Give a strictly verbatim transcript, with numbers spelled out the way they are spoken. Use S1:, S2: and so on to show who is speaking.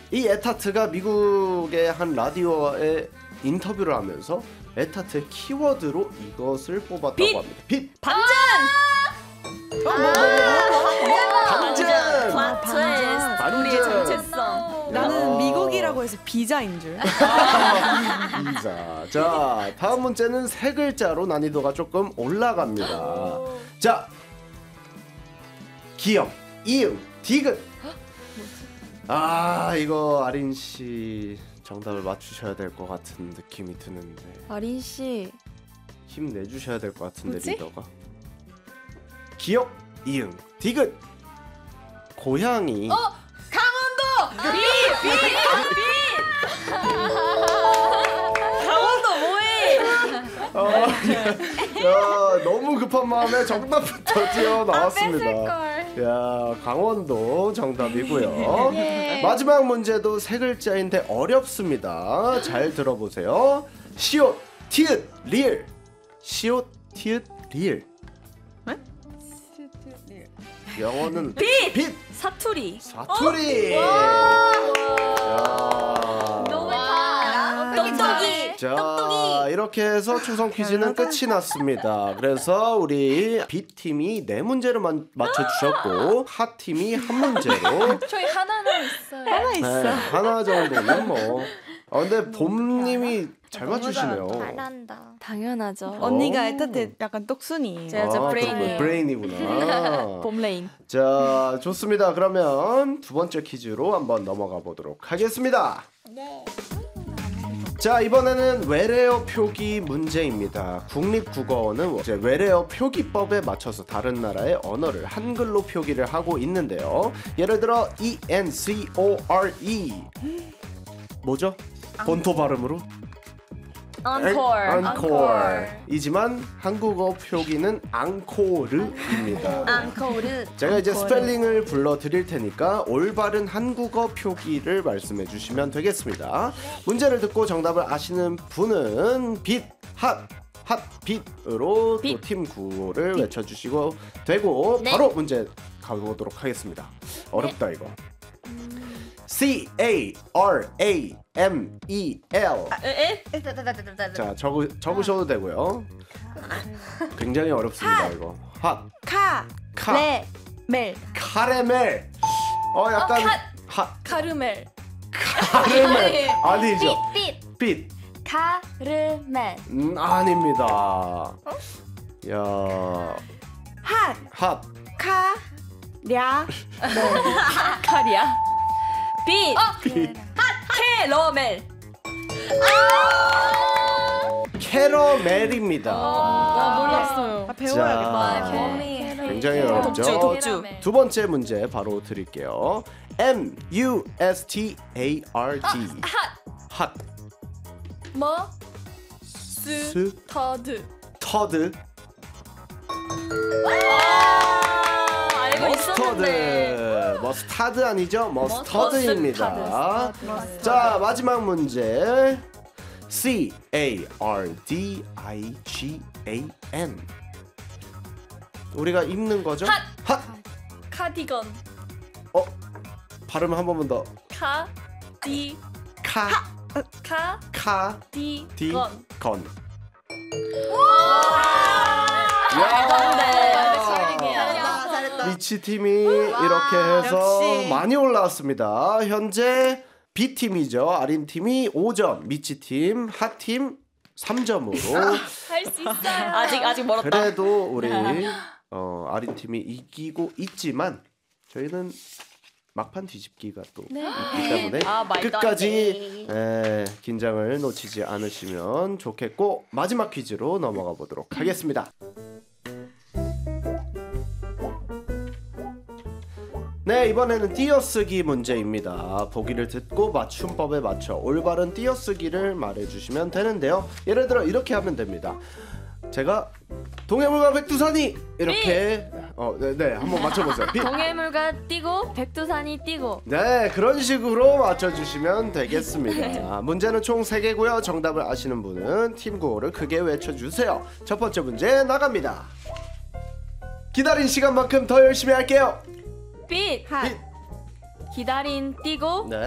S1: 이 에타트가 미국의 한 라디오에 인터뷰를 하면서 에타트의 키워드로 이것을 뽑았다고 빛! 합니다. 빛!
S2: 반전!
S1: 반전!
S2: 반전!
S1: 반전!
S2: 우리의 정체성.
S3: 나는 미국이라고 해서 비자인 줄.
S1: 비자. 자, 다음 문제는 세 글자로 난이도가 조금 올라갑니다. 자, 기역, 이응, 디귿. 아, 이거 아린 씨 정답을 맞추셔야 될 것 같은 느낌이 드는데.
S4: 아린 씨
S1: 힘 내주셔야 될 것 같은데
S4: 뭐지?
S1: 리더가. 기역, 이응, 디귿. 고양이.
S2: 어, 강원도. 비, 비, 비. 강원도 뭐해?
S1: 어, 야, 너무 급한 마음에 정답부터 튀어 나왔습니다. 야, 강원도 정답이고요.
S4: 예.
S1: 마지막 문제도 세 글자인데 어렵습니다. 잘 들어보세요. 시옷, 티읕, 리을. 시옷, 티읕, 리을.
S3: 네?
S1: 영어는
S2: 빛!
S1: 빛!
S2: 사투리.
S1: 사투리!
S2: 어?
S1: 야.
S2: 너무 다 똑똑이.
S1: 자, 이렇게 해서 추성 퀴즈는 끝이 났습니다. 그래서 우리 B팀이 네 문제를 마, 맞춰주셨고 핫팀이 한 문제로
S4: 저희 하나는 있어요.
S3: 하나 있어.
S1: 네, 하나 정도는 뭐. 아, 근데 봄님이 잘 맞추시네요.
S4: 잘한다. 당연하죠.
S3: 언니가 에타트 약간 똑순이.
S2: 제가 저
S1: 아,
S2: 브레인이에요.
S1: 또 브레인이구나.
S2: 봄레인.
S1: 자, 좋습니다. 그러면 두 번째 퀴즈로 한번 넘어가 보도록 하겠습니다.
S4: 네.
S1: 자, 이번에는 외래어 표기 문제입니다. 국립국어원은 이제 외래어 표기법에 맞춰서 다른 나라의 언어를 한글로 표기를 하고 있는데요. 예를 들어 E N C O R E 뭐죠? 본토 발음으로?
S2: Encore.
S1: 앙코르 이지만 한국어 표기는 앙코르입니다.
S2: 앙코르.
S1: 제가 이제 스펠링을 불러드릴 테니까 올바른 한국어 표기를 말씀해 주시면 되겠습니다. 문제를 듣고 정답을 아시는 분은 빛, 핫, 핫, 빛으로 또 팀 구호를 외쳐주시고 되고
S2: 네.
S1: 바로 문제 가보도록 하겠습니다. 어렵다 이거. C A R A M E L.
S2: 에?
S1: 자, 적으, 적으셔도 되고요. 굉장히 어렵습니다 이거. 핫,
S3: 카.
S1: 카,
S3: 레. 멜.
S1: 카레멜. 어, 약간 하,
S4: 카르멜.
S1: 카레멜 아니죠?
S4: 빛.
S1: 빛.
S4: 카르멜.
S1: 음, 아닙니다. 야,
S3: 핫.
S1: 핫,
S3: 카. 랴.
S2: 카리야. 빛.
S1: 빛.
S2: 캐러멜.
S1: 캐러멜입니다.
S4: 나 몰랐어요.
S3: 아, 배워야겠다.
S1: 자,
S4: 봄이.
S1: 굉장히 어렵죠.
S2: 독주, 독주.
S1: 두 번째 문제 바로 드릴게요. M U S T A R D. 핫.
S4: 뭐?
S1: 스.
S4: 터드.
S1: 터드.
S2: 아, 알고 있었는데.
S1: 머스터드. 머스타드 아니죠? 머스터드입니다.
S2: 머스타드.
S1: 자, 마지막 문제. C A R D I G A N. 우리가 입는 거죠?
S4: 핫!
S1: 핫.
S4: 카디건.
S1: 어? 발음 한 번만 더.
S4: 카디.
S1: 카.
S4: 카디건.
S1: 카. 디. 건.
S4: 잘했다.
S1: 미치 팀이 이렇게 해서
S3: 역시.
S1: 많이 올라왔습니다. 현재 B 팀이죠. 아린 팀이 오 점, 미치 팀, 하 팀 삼 점으로.
S4: 할 수 있어요.
S2: 아직 아직 멀었다.
S1: 그래도 우리 어, 아린 팀이 이기고 있지만 저희는 막판 뒤집기가 또 있기 때문에
S2: 아, 말도 안
S1: 끝까지 에, 긴장을 놓치지 않으시면 좋겠고 마지막 퀴즈로 넘어가 보도록 하겠습니다. 네, 이번에는 띄어쓰기 문제입니다. 보기를 듣고 맞춤법에 맞춰 올바른 띄어쓰기를 말해주시면 되는데요. 예를 들어 이렇게 하면 됩니다. 제가 동해물과 백두산이 이렇게 어, 네, 네, 한번 맞춰보세요. 비.
S4: 동해물과 띄고 백두산이 띄고.
S1: 네, 그런 식으로 맞춰주시면 되겠습니다. 문제는 총 세 개고요. 정답을 아시는 분은 팀 구호를 크게 외쳐주세요. 첫 번째 문제 나갑니다. 기다린 시간만큼 더 열심히 할게요.
S4: 빛.
S3: 핫.
S1: 빛.
S4: 기다린 띄고
S1: 네.